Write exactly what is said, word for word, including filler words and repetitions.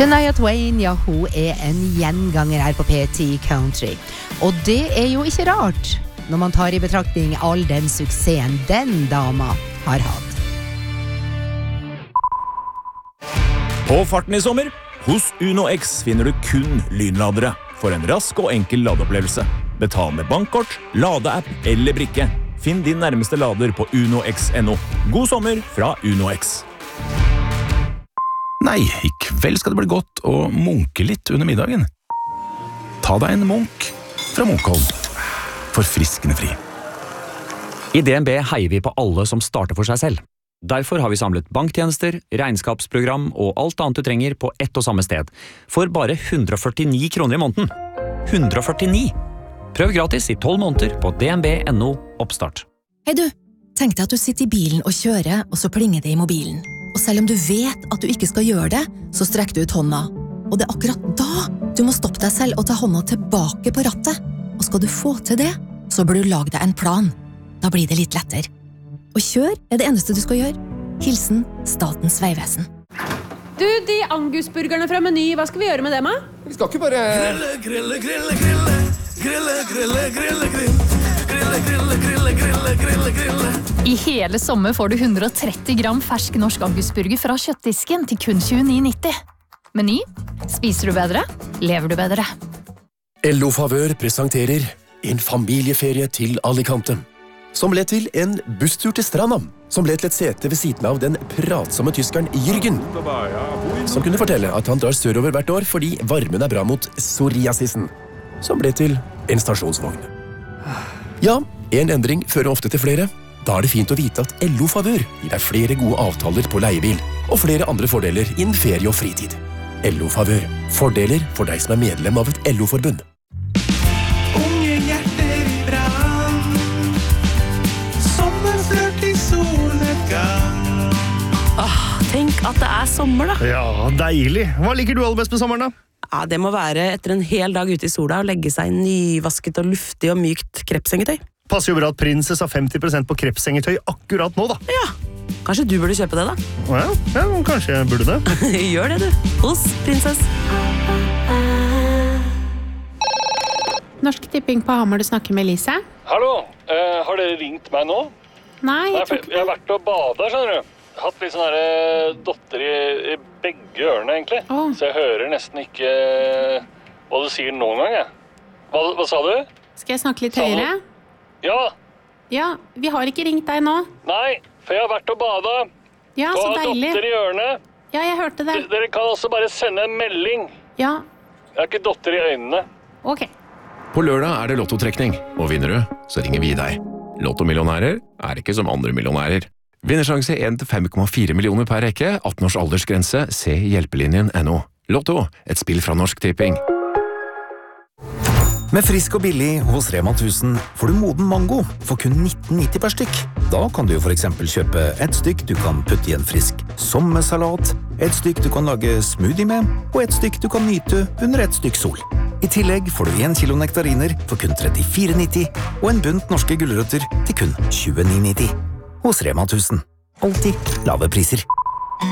Shania Twain, ja, hun er en gjenganger her på P ti Country. Og det er jo ikke rart, når man tar i betraktning all den suksessen den dama har hatt. På farten i sommer, hos Uno X finner du kun lynladere for en rask og enkel ladeopplevelse. Betal med bankkort, ladeapp eller brikke. Finn din nærmeste lader på uno x punktum no. God sommer fra Uno X. Nei, i kveld skal det bli godt å munke litt under middagen. Ta deg en munk fra Munkholm. Forfriskende fri. I D N B heier vi på alle som starter for seg selv. Derfor har vi samlet banktjenester, regnskapsprogram og alt annet du trenger på ett og samme sted. For bare hundre og førtini kroner i måneden. hundre og førtini! Prøv gratis i tolv måneder på d n b punktum no oppstart. Hei du, tenk deg at du sitter i bilen og kjører, og så plinger det i mobilen. Og selv om du vet at du ikke skal gjøre det, så strekker du ut hånda. Og det er akkurat da du må stoppe deg selv og ta hånda tilbake på rattet. Og skal du få til det, så bør du lage deg en plan. Da blir det litt lettere. Og kjør er det eneste du skal gjøre. Hilsen Statens Vegvesen. Du, de angusburgerne fra Meny, hva skal vi gjøre med dem, da? Vi skal ikke bare... Grille, grille, grille, grille. Grille, grille, grille, grille. Grille, grille, grille, grille, grille, grille. I hele sommer får du hundre og tretti gram fersk norsk angusburger fra kjøttdisken til kun tjueni nitti. Meny. Spiser du bedre? Lever du bedre? L O Favør presenterer en familieferie til Alicante, som ble til en busstur til stranda, som ble til et sete ved siden av den pratsomme tyskeren Jürgen, som kunne fortelle at han drar sørover hvert år fordi varmen er bra mot psoriasisen, som ble til en stasjonsvogn. Ja, en endring fører ofte til flere. Da er det fint å vite at L O Favør gir deg flere gode avtaler på leiebil, og flere andre fordeler innen ferie og fritid. L O Favør. Fordeler for deg som er medlem av et L O-forbund. Unge hjerter i brann, sommerflørt i solnedgang. Åh, tenk at det er sommer da. Ja, deilig. Hva liker du aller best med sommeren da? Ja, det må være etter en hel dag ute i sola og legge seg nyvasket og luftig og mykt krepsengetøy. Passer jo bra at Princess har femti prosent på krepsengetøy akkurat nå da. Ja, kanskje du burde kjøpe det da? Ja, ja kanskje jeg burde det. Gjør det du, hos Princess. Norsk Tipping på Hamar, du snakker med Lise. Hallo, uh, har dere ringt meg nå? Nei, jeg tror ikke det. Jeg har vært og badet, skjønner du. Hatt litt sånn her dotter i, i begge ørene, egentlig. Oh. Så jeg hører nesten ikke hva du sier noen gang, jeg. Hva, hva sa du? Skal jeg snakke litt høyere? Ja. Ja, vi har ikke ringt deg nå. Nei, for jeg har vært og badet. Ja, så og deilig. Og har dotter i ørene. Ja, jeg hørte det. D- dere kan også bare sende en melding. Ja. Jeg har ikke dotter i øynene. Ok. På lørdag er det lottotrekning, og vinner du, så ringer vi deg. Lottomillionærer er ikke som andre millionærer. Vinnersjanse en til fem komma fire millioner per rekke, atten års aldersgrense, se hjelpelinjen punktum no. Lotto, et spill fra Norsk Tipping. Med frisk og billig hos Rema tusen får du moden mango for kun nitten nitti per stykk. Da kan du for eksempel kjøpe et stykk du kan putte i en frisk sommersalat, et stykk du kan lage smoothie med, og et stykk du kan nyte under et stykk sol. I tillegg får du en kilo nektariner for kun trettifire nitti, og en bunt norske gulrøtter til kun tjueni nitti. Hos Rema tusen. Alltid lave priser.